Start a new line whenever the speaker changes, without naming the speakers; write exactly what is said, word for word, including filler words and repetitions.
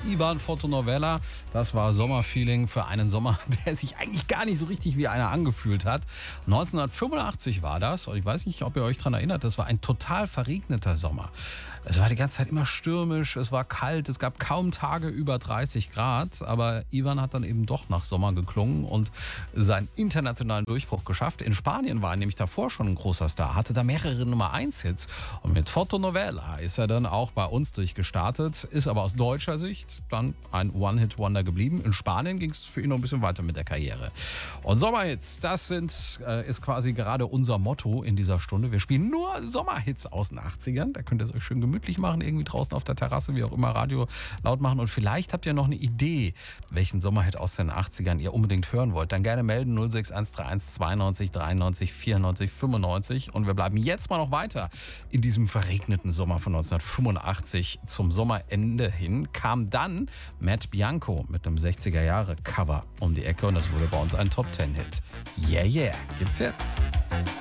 Ivan Fotonovella. Das war Sommerfeeling für einen Sommer, der sich eigentlich gar nicht so richtig wie einer angefühlt hat. neunzehnhundertfünfundachtzig war das. Und ich weiß nicht, ob ihr euch daran erinnert. Das war ein total verregneter Sommer. Es war die ganze Zeit immer stürmisch, es war kalt, es gab kaum Tage über dreißig Grad. Aber Ivan hat dann eben doch nach Sommer geklungen und seinen internationalen Durchbruch geschafft. In Spanien war er nämlich davor schon ein großer Star, hatte da mehrere Nummer eins Hits. Und mit Fotonovella ist er dann auch bei uns durchgestartet, ist aber aus deutscher Sicht dann ein One-Hit-Wonder geblieben. In Spanien ging es für ihn noch ein bisschen weiter mit der Karriere. Und Sommerhits, das sind, äh, ist quasi gerade unser Motto in dieser Stunde. Wir spielen nur Sommerhits aus den achtzigern. Da könnt ihr es euch schön gemütlich machen, irgendwie draußen auf der Terrasse, wie auch immer, Radio laut machen. Und vielleicht habt ihr noch eine Idee, welchen Sommerhit aus den achtzigern ihr unbedingt hören wollt. Dann gerne melden null sechs eins drei eins zweiundneunzig dreiundneunzig vierundneunzig fünfundneunzig. Und wir bleiben jetzt mal noch weiter in diesem verregneten Sommer von neunzehnhundertfünfundachtzig. Zum Sommerende hin kam dann Matt Bianco mit einem sechziger-Jahre-Cover um die Ecke und das wurde bei uns ein Top-Ten-Hit. Yeah, yeah, gibt's jetzt.